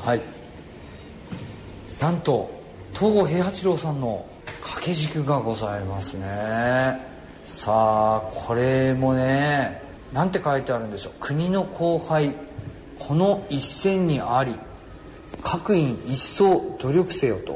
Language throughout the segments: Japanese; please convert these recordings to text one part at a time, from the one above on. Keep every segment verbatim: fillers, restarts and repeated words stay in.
はい、なんと東郷平八郎さんの掛け軸がございますね。さあこれもね、なんて書いてあるんでしょう。国の荒廃この一線にあり、各員一層努力せよと、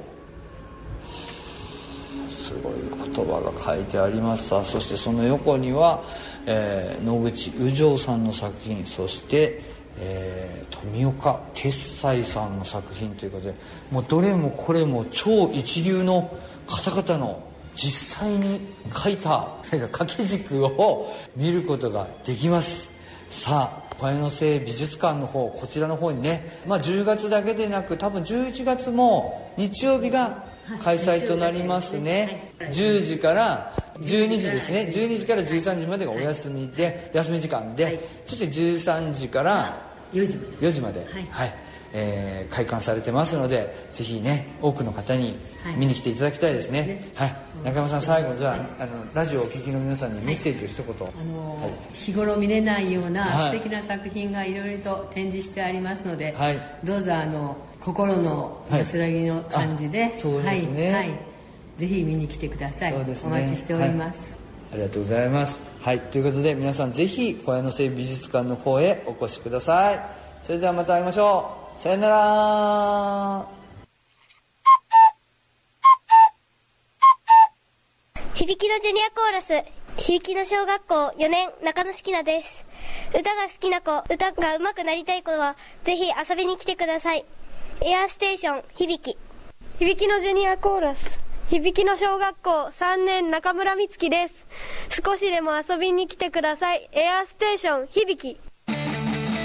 すごい言葉が書いてありました。そしてその横には、えー、野口雨情さんの作品、そして、えー、富岡鉄斎さんの作品ということで、もうどれもこれも超一流の方々の実際に書いた掛け軸を見ることができます。さあ小屋野製美術館の方、こちらの方にね、まあ、じゅうがつだけでなく多分じゅういちがつも日曜日が開催となりますね。じゅうじからじゅうにじですね。じゅうにじからじゅうさんじまでがお休みで、休み時間で、そしてじゅうさんじからよじまで、はい、はい、えー、開館されてますので、ぜひね多くの方に見に来ていただきたいですね。はい、はい、中山さん、最後じゃあ、あのラジオをお聞きの皆さんにメッセージを一言。あのーはい、 日頃見れないような素敵な作品がいろいろと展示してありますので、はい、どうぞあの心の安らぎの感じで、はい、 そうですね、はいはい、 ぜひ見に来てください。そうですね、お待ちしております。 はい、ありがとうございます。はい、ということで皆さんぜひ小屋野製美術館の方へお越しください。それではまた会いましょう。さよなら。 響きのジュニアコーラス、響きの小学校よねん中野敷菜です。歌が好きな子、歌が上手くなりたい子はぜひ遊びに来てください。エアステーション響き。 響きのジュニアコーラス、響きの小学校さんねん中村美月です。少しでも遊びに来てください。エアステーション響き。